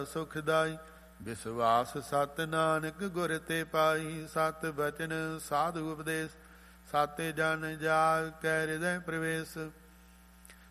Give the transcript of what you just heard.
ਸੁਖਦਾਈ। ਵਿਸਵਾਸ ਸਤ ਨਾਨਕ ਗੁਰ ਤੇ ਪਾਈ। ਸਤ ਬਚਨ ਸਾਧੂ ਉਪਦੇਸ਼, ਸਾਤੇ ਜਨ ਜਾਗ ਕੈ ਹਿਰਦੈ ਪ੍ਰਵੇਸ਼।